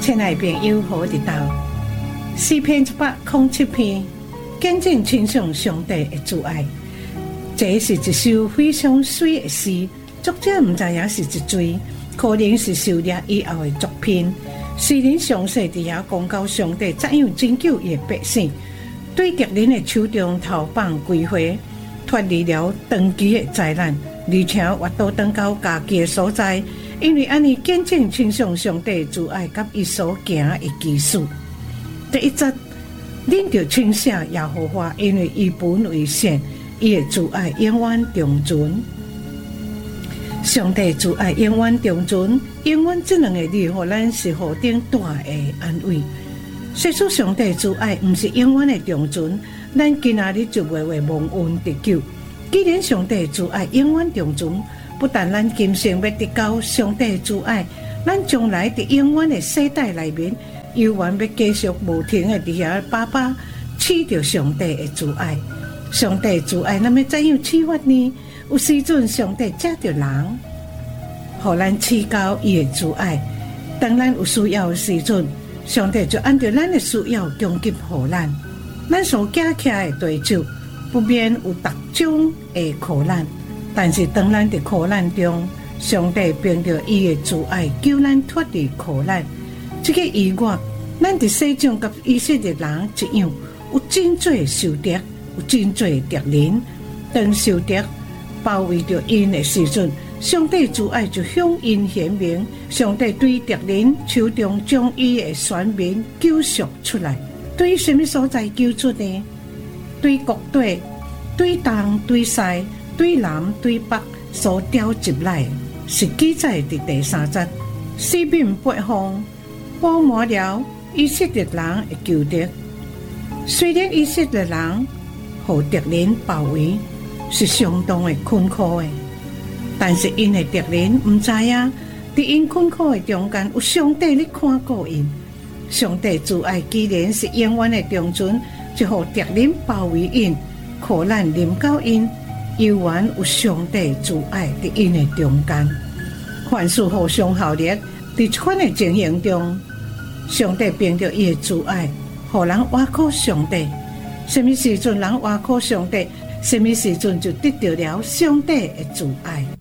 亲爱朋友，好日道。诗篇107篇，见证亲像上帝的慈爱。这是一首非常水的诗，作者唔知影是一罪，可能是受掠以后的作品。诗人详细伫遐讲到上帝怎样拯救伊的百姓，对敌人的手中投放归回，脱离了长期的灾难，而且活倒转到家己的所在。因为安尼见证亲像上帝慈爱甲伊所行的基事。第一节，恁着称谢耶和华，因为伊本为善，伊的慈爱永远长存。上帝慈爱永远长存，永远这两个字，互咱是何等大的安慰。说出上帝慈爱毋是永远的长存，咱今仔日就袂为蒙恩得救。既然上帝慈爱永远长存，不但咱今生要得到上帝慈爱，咱将来伫永远的世代内面，犹原要继续无停的伫遐爸爸赐着上帝的慈爱。上帝慈爱，那么怎样赐法呢？有时阵上帝借着人，互咱赐到伊的慈爱。当咱有需要的时阵，上帝就按照咱的需要供给互咱。咱所寄起来的地手，不免有各种的苦难。但是当咱伫苦难中，上帝凭着伊的慈爱救咱脱离苦难。这个以外，咱伫世上甲以色列人一样，有真侪受敌，有真侪敌人。当受敌包围着因的时阵，上帝慈爱就向因显明。上帝对敌人手中将伊的选民救赎出来。对什么所在救出呢？对国队、对东、对西、对南对北所调集来，是记载伫第3节。四面八方布满了以色列人的仇敌。虽然以色列人互敌人包围，是相当的困苦的，但是因的敌人唔知影，伫因困苦的中间，有上帝咧看顾因。上帝慈爱既然是永远的长存，就互敌人包围因，苦难临到因。犹原有上帝慈爱伫因的中间，凡事互相效力。伫这款的情形中，上帝凭着伊的慈爱，互人倚靠上帝。什么时阵人倚靠上帝，什么时阵就得到了上帝的慈爱。